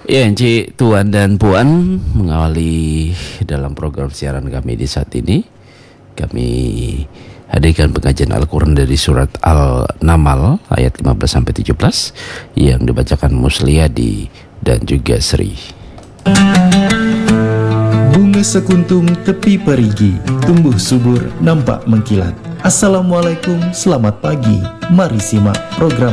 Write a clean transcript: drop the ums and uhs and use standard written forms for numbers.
Ya, Encik, Tuan dan Puan, mengawali dalam program siaran kami di saat ini, kami hadirkan pengajian Al-Quran dari surat Al-Namal ayat 15-17 yang dibacakan Musliadi dan juga Sri. Bunga sekuntum tepi perigi, tumbuh subur nampak mengkilat. Assalamualaikum, selamat pagi. Mari simak program